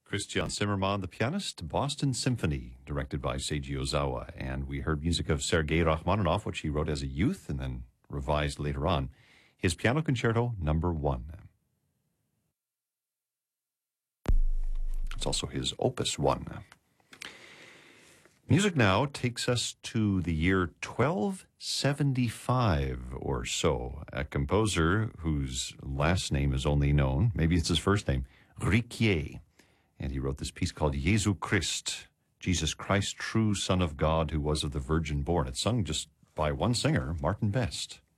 Christian Zimmermann, the pianist, Boston Symphony, directed by Seiji Ozawa. And we heard music of Sergei Rachmaninoff, which he wrote as a youth and then revised later on. His Piano Concerto Number 1. It's also his Opus 1. Music now takes us to the year 1275 or so. A composer whose last name is only known, maybe it's his first name, Riquier. And he wrote this piece called Jesu Christ, Jesus Christ, true Son of God, who was of the Virgin born. It's sung just by one singer, Martin Best.